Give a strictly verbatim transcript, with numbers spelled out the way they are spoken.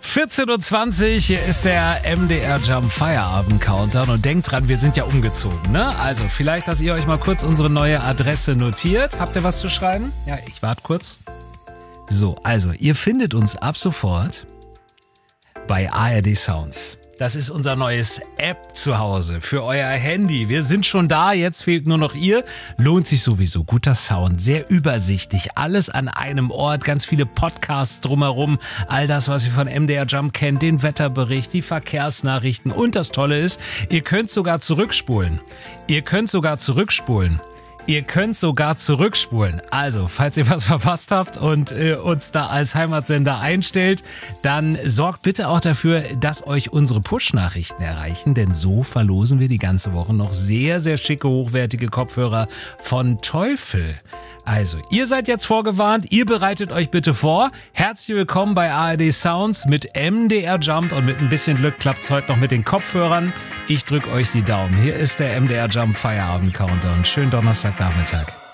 vierzehn Uhr zwanzig, hier ist der M D R Jump Feierabend Countdown und denkt dran, wir sind ja umgezogen, ne? Also vielleicht, dass ihr euch mal kurz unsere neue Adresse notiert. Habt ihr was zu schreiben? Ja, ich warte kurz. So, also ihr findet uns ab sofort bei A R D Sounds. Das ist unser neues App zu Hause für euer Handy. Wir sind schon da, jetzt fehlt nur noch ihr. Lohnt sich sowieso. Guter Sound, sehr übersichtlich. Alles an einem Ort, ganz viele Podcasts drumherum. All das, was ihr von M D R Jump kennt, den Wetterbericht, die Verkehrsnachrichten. Und das Tolle ist, ihr könnt sogar zurückspulen. Ihr könnt sogar zurückspulen. Ihr könnt sogar zurückspulen. Also, falls ihr was verpasst habt und äh, uns da als Heimatsender einstellt, dann sorgt bitte auch dafür, dass euch unsere Push-Nachrichten erreichen, denn so verlosen wir die ganze Woche noch sehr, sehr schicke, hochwertige Kopfhörer von Teufel. Also, ihr seid jetzt vorgewarnt, ihr bereitet euch bitte vor. Herzlich willkommen bei A R D Sounds mit M D R Jump und mit ein bisschen Glück klappt's heute noch mit den Kopfhörern. Ich drücke euch die Daumen. Hier ist der M D R Jump Feierabend Countdown. Schönen Donnerstagnachmittag.